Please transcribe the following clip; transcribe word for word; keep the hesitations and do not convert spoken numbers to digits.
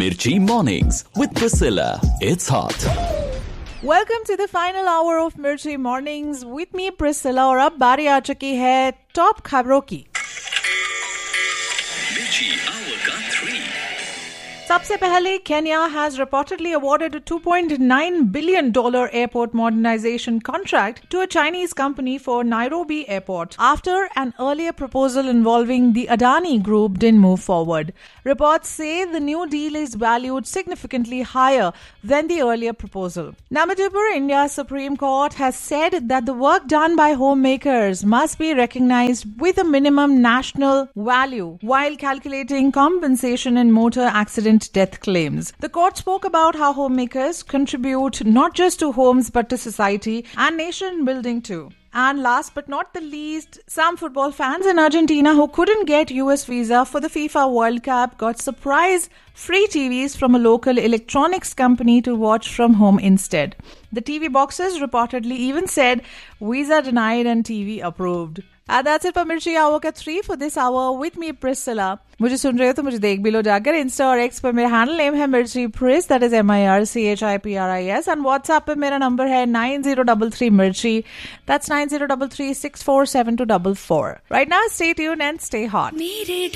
Mirchi Mornings with Priscilla. It's hot. Welcome to the final hour of Mirchi Mornings with me Priscilla और अब बारी आ चुकी है top खबरों की। Mirchi Hour का three. सबसे पहले Kenya has reportedly awarded a two point nine billion dollars airport modernization contract to a Chinese company for Nairobi Airport after an earlier proposal involving the Adani Group didn't move forward. Reports say the new deal is valued significantly higher than the earlier proposal. Namadipur, India's Supreme Court has said that the work done by homemakers must be recognized with a minimum national value while calculating compensation in motor accident death claims. The court spoke about how homemakers contribute not just to homes but to society and nation building too. And last but not the least, some football fans in Argentina who couldn't get U S visa for the FIFA World Cup got surprise free T Vs from a local electronics company to watch from home instead. The T V boxes reportedly even said visa denied and T V approved. And that's it for Mirchi Hour का three for this hour with me Priscilla. मुझे सुन रहे हो तो मुझे देख भी लो जाकर Insta और एक्स पर मेरा हैंडल नेम है मिर्ची प्रिस, that is M I R C H I P R I S, and WhatsApp पे मेरा नंबर है नाइन जीरो थ्री थ्री मिर्ची, that's nine zero three three six four seven to four four. Right now stay tuned and stay hot.